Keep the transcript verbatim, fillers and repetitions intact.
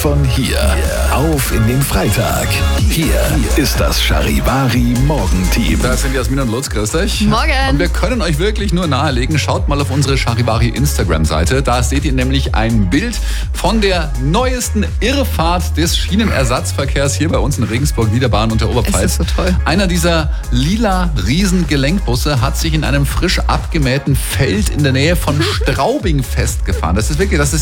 von hier. Auf in den Freitag. Hier ist das Charivari Morgenteam. Da sind Jasmin und Lutz, grüßt euch. Morgen. Und wir können euch wirklich nur nahelegen, schaut mal auf unsere Charivari Instagram-Seite. Da seht ihr nämlich ein Bild von der neuesten Irrfahrt des Schienenersatzverkehrs hier bei uns in Regensburg, Niederbahn und der Oberpfalz. Es ist so toll. Einer dieser lila Riesengelenkbusse hat sich in einem frisch abgemähten Feld in der Nähe von Straubing festgefahren. Das ist wirklich, das ist